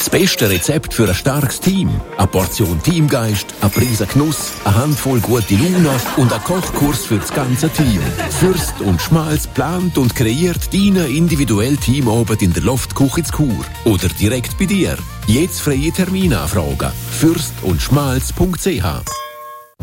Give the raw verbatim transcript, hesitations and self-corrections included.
Das beste Rezept für ein starkes Team. Eine Portion Teamgeist, ein Prise Genuss, eine Handvoll gute Laune und ein Kochkurs für das ganze Team. Fürst und Schmalz plant und kreiert deinen individuellen Teamabend in der Loftküche zu Chur. Oder direkt bei dir. Jetzt freie Terminanfragen. fürst und schmalz punkt c h